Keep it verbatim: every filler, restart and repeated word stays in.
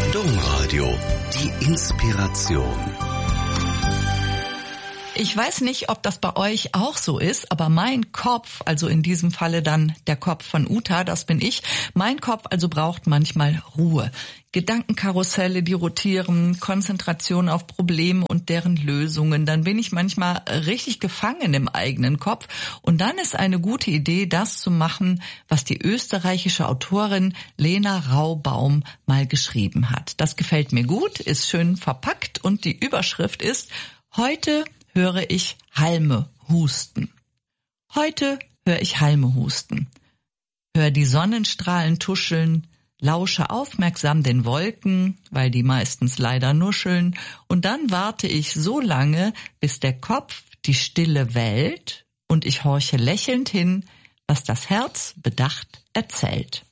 Domradio, die Inspiration. Ich weiß nicht, ob das bei euch auch so ist, aber mein Kopf, also in diesem Falle dann der Kopf von Uta, das bin ich, mein Kopf also braucht manchmal Ruhe. Gedankenkarusselle, die rotieren, Konzentration auf Probleme und deren Lösungen. Dann bin ich manchmal richtig gefangen im eigenen Kopf. Und dann ist eine gute Idee, das zu machen, was die österreichische Autorin Lena Raubaum mal geschrieben hat. Das gefällt mir gut, ist schön verpackt und die Überschrift ist: Heute höre ich Halme husten. Heute höre ich Halme husten. Hör die Sonnenstrahlen tuscheln, lausche aufmerksam den Wolken, weil die meistens leider nuscheln, und dann warte ich so lange, bis der Kopf die Stille wählt und ich horche lächelnd hin, was das Herz bedacht erzählt.